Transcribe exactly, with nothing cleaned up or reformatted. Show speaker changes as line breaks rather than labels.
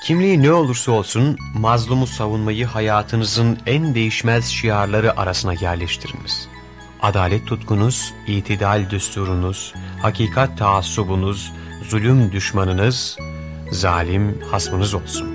Kimliği ne olursa olsun mazlumu savunmayı hayatınızın en değişmez şiarları arasına yerleştiriniz. Adalet tutkunuz, itidal düsturunuz, hakikat taassubunuz, zulüm düşmanınız, zalim hasmınız olsun.